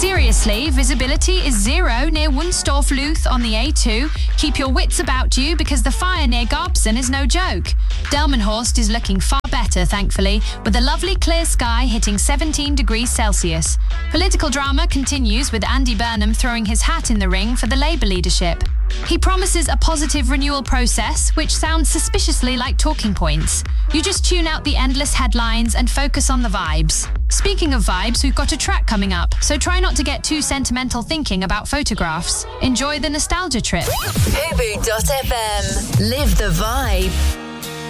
Seriously, visibility is zero near Wunstorf Luth on the A2. Keep your wits about you because the fire near Garbsen is no joke. Delmenhorst is looking far better, thankfully, with a lovely clear sky hitting 17 degrees Celsius. Political drama continues with Andy Burnham throwing his hat in the ring for the Labour leadership. He promises a positive renewal process, which sounds suspiciously like talking points. You just tune out the endless headlines and focus on the vibes. Speaking of vibes, we've got a track coming up, so try not to get too sentimental thinking about photographs. Enjoy the nostalgia trip. Fubu.fm. Live the vibe.